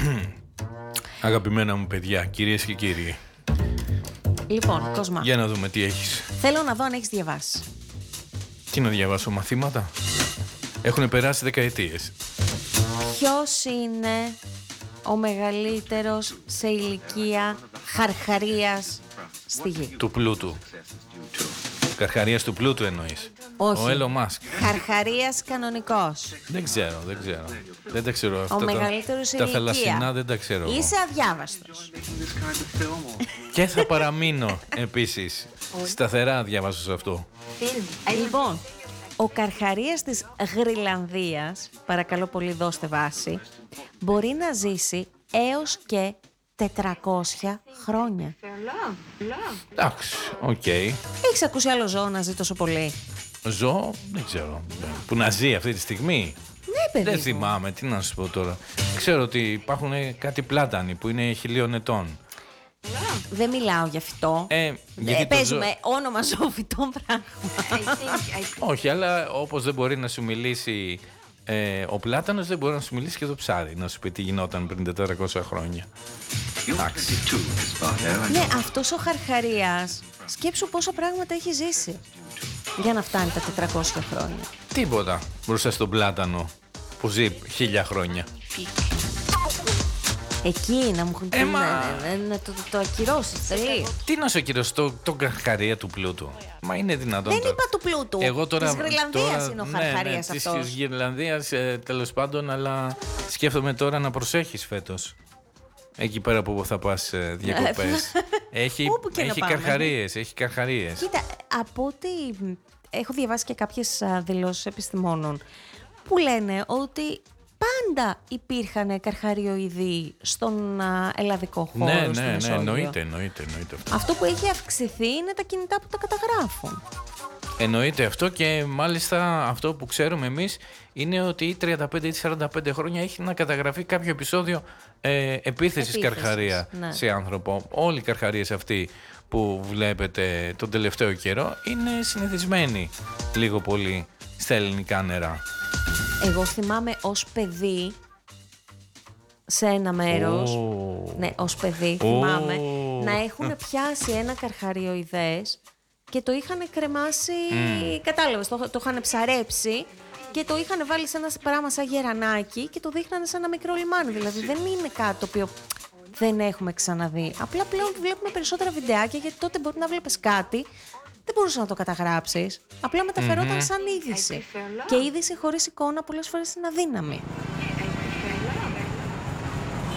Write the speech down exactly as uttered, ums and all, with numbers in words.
Αγαπημένα μου παιδιά, κυρίες και κύριοι. Λοιπόν, Κοσμά. Για να δούμε τι έχεις. Θέλω να δω αν έχεις διαβάσει. Τι να διαβάσω, μαθήματα? Έχουν περάσει δεκαετίες. Ποιος είναι ο μεγαλύτερος σε ηλικία χαρχαρίας στη γη? Του πλούτου. Καρχαρίας του πλούτου εννοείς? Όχι. Ο Έλον Μάσκ. Χαρχαρίας κανονικός. Δεν ξέρω, δεν ξέρω. Δεν τα ξέρω αυτά. Ο τα- μεγαλύτερος σε Τα ηλικία. θαλασσινά δεν τα ξέρω. εγώ. Είσαι αδιάβαστος. Και θα παραμείνω επίσης. Σταθερά διαβάζω σε αυτό. Λοιπόν, ο καρχαρίας της Γρυλανδίας, παρακαλώ πολύ δώστε βάση, μπορεί να ζήσει έως και τετρακόσια χρόνια. Εντάξει, οκ. Έχεις ακούσει άλλο ζώο να ζει τόσο πολύ? Ζω, δεν ξέρω. Που να ζει αυτή τη στιγμή. Ναι, παιδί Δεν μου. θυμάμαι, τι να σου πω τώρα. Ξέρω ότι υπάρχουν κάτι πλάτανοι που είναι χιλίων ετών. Δεν μιλάω για φυτό. Ε, γιατί Ε, το παίζουμε ζω- όνομα ζωοφυτών πράγμα. Όχι, αλλά όπως δεν μπορεί να σου μιλήσει ε, ο πλάτανος, δεν μπορεί να σου μιλήσει και το ψάρι. Να σου πει τι γινόταν πριν τετρακόσια χρόνια. Εντάξει. Ναι, αυτός ο χαρχαρίας, σκέψου πόσα πράγματα έχει ζήσει για να φτάνει τα τετρακόσια χρόνια. Τίποτα μπροστά στον πλάτανο που ζει χίλια χρόνια. Εκεί να μου Ε, μα- να, να, να το, το, το ακυρώσεις τελείως. Τι να σου ακυρώσω, το, το καρχαρία του πλούτου. Μα είναι δυνατόν. Δεν τώρα. είπα του πλούτου. Εγώ τώρα, Της Γρυλανδίας τώρα- είναι ο ναι, χαρχαρίας ναι, αυτός. Της Γρυλανδίας ε, τέλος πάντων, αλλά σκέφτομαι τώρα να προσέχεις φέτος. Εκεί πέρα που θα πας ε, διακοπές. έχει Όπου και να έχει πάμε. καρχαρίες, έχει καρχαρίες. Κοίτα, από ό,τι έχω διαβάσει και κάποιες α, δηλώσεις επιστημόνων που λένε ότι πάντα υπήρχαν καρχαριοειδή στον α, ελλαδικό χώρο, Ναι, στη ναι, ναι, Μεσόγειο. εννοείται, εννοείται, εννοείται αυτό. Αυτό που έχει αυξηθεί είναι τα κινητά που τα καταγράφουν. Εννοείται αυτό και μάλιστα αυτό που ξέρουμε εμείς είναι ότι ή τριάντα πέντε ή σαράντα πέντε χρόνια έχει να καταγραφεί κάποιο επεισόδιο ε, επίθεσης Επίθεσης, καρχαρία ναι. σε άνθρωπο. Όλοι οι καρχαρίες αυτοί που βλέπετε τον τελευταίο καιρό είναι συνηθισμένοι λίγο πολύ στα ελληνικά νερά. Εγώ θυμάμαι ως παιδί σε ένα μέρος, Ω. ναι, ως παιδί Ω. θυμάμαι, να έχουν πιάσει ένα καρχαριοειδές και το είχαν κρεμάσει, κατάλαβες, το, το είχαν ψαρέψει και το είχαν βάλει σε ένα πράγμα σαν γερανάκι και το δείχνανε σε ένα μικρό λιμάνι. Δηλαδή δεν είναι κάτι το οποίο δεν έχουμε ξαναδεί. Απλά πλέον βλέπουμε περισσότερα βιντεάκια, γιατί τότε μπορεί να βλέπεις κάτι, δεν μπορούσε να το καταγράψεις. Απλά μεταφερόταν σαν είδηση. Και είδηση χωρίς εικόνα πολλές φορές είναι αδύναμη.